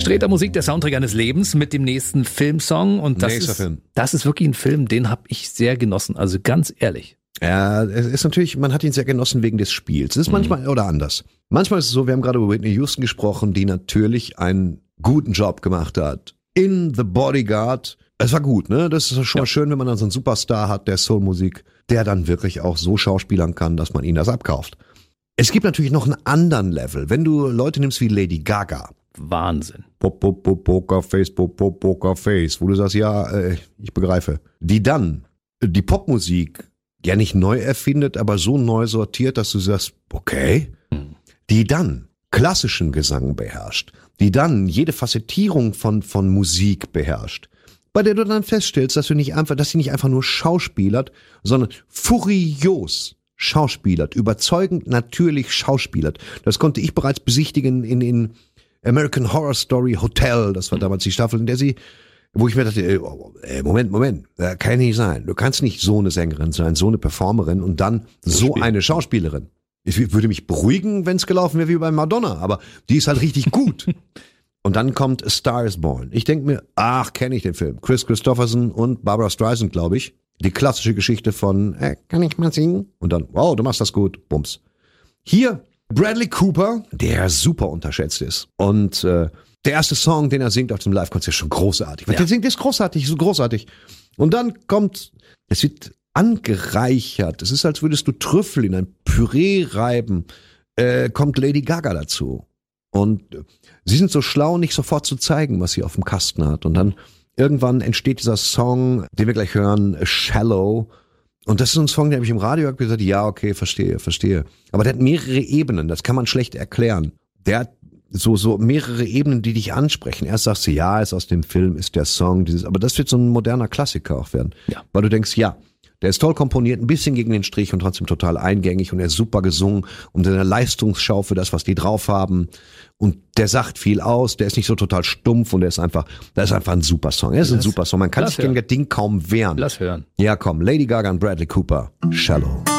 Streter Musik, der Soundtrack eines Lebens mit dem nächsten Filmsong. Und das ist wirklich ein Film, den habe ich sehr genossen. Also ganz ehrlich. Ja, es ist natürlich, man hat ihn sehr genossen wegen des Spiels. Es ist manchmal oder anders. Manchmal ist es so, wir haben gerade über Whitney Houston gesprochen, die natürlich einen guten Job gemacht hat. In The Bodyguard. Es war gut, ne? Das ist schon mal schön, wenn man dann so einen Superstar hat der Soulmusik, der dann wirklich auch so schauspielern kann, dass man ihn das abkauft. Es gibt natürlich noch einen anderen Level. Wenn du Leute nimmst wie Lady Gaga. Wahnsinn. Pokerface, Pokerface, wo du sagst, ja, ich begreife. Die dann die Popmusik ja nicht neu erfindet, aber so neu sortiert, dass du sagst, okay. Die dann klassischen Gesang beherrscht. Die dann jede Facettierung von Musik beherrscht. Bei der du dann feststellst, dass sie nicht einfach nur schauspielert, sondern furios schauspielert, überzeugend natürlich schauspielert. Das konnte ich bereits besichtigen in American Horror Story Hotel. Das war damals die Staffel, in der wo ich mir dachte, Moment, das kann nicht sein. Du kannst nicht so eine Sängerin sein, so eine Performerin und dann so eine Schauspielerin. Ich würde mich beruhigen, wenn es gelaufen wäre wie bei Madonna, aber die ist halt richtig gut. Und dann kommt A Star is Born. Ich denke mir, kenne ich den Film. Chris Christopherson und Barbra Streisand, glaube ich. Die klassische Geschichte von, kann ich mal singen? Und dann, wow, du machst das gut, bums. Hier Bradley Cooper, der super unterschätzt ist. Und der erste Song, den er singt auf dem Live-Konzert, ist schon großartig. Der singt, ist großartig, so großartig. Und dann es wird angereichert. Es ist, als würdest du Trüffel in ein Püree reiben. Kommt Lady Gaga dazu. Und sie sind so schlau, nicht sofort zu zeigen, was sie auf dem Kasten hat. Und dann irgendwann entsteht dieser Song, den wir gleich hören, Shallow. Und das ist ein Song, den habe ich im Radio gesagt, ja, okay, verstehe. Aber der hat mehrere Ebenen, das kann man schlecht erklären. Der hat so mehrere Ebenen, die dich ansprechen. Erst sagst du, ja, ist aus dem Film, ist der Song, aber das wird so ein moderner Klassiker auch werden. Ja. Weil du denkst, ja, der ist toll komponiert, ein bisschen gegen den Strich und trotzdem total eingängig und er ist super gesungen und eine Leistungsschau für das, was die drauf haben. Und der sagt viel aus, der ist nicht so total stumpf und das ist einfach ein super Song. Er ist ein super Song. Man kann sich gegen das Ding kaum wehren. Lass hören. Ja, komm, Lady Gaga und Bradley Cooper, Shallow.